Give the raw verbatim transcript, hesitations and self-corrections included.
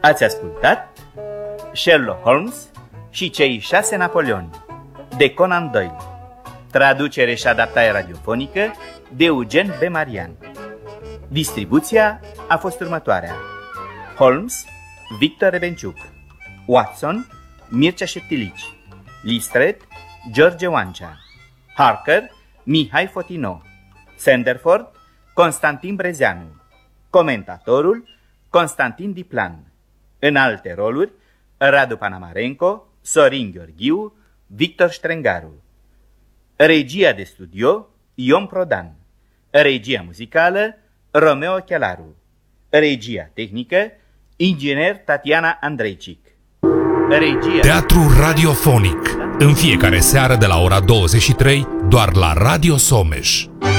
Ați ascultat Sherlock Holmes și cei șase Napoleoni de Conan Doyle. Traducere și adaptare radiofonică de Eugen B. Marian. Distribuția a fost următoarea: Holmes, Victor Rebenciuc; Watson, Mircea Șeptilici; Listret, George Oancea; Harker, Mihai Fotino; Sanderford, Constantin Brezeanu; comentatorul, Constantin Diplan. În alte roluri, Radu Panamarenko, Sorin Gheorghiu, Victor Strengaru. Regia de studio, Ion Prodan. Regia muzicală, Romeo Chelaru. Regia tehnică, inginer Tatiana Andreicic. Regia... Teatru radiofonic. În fiecare seară de la ora douăzeci și trei, doar la Radio Someș.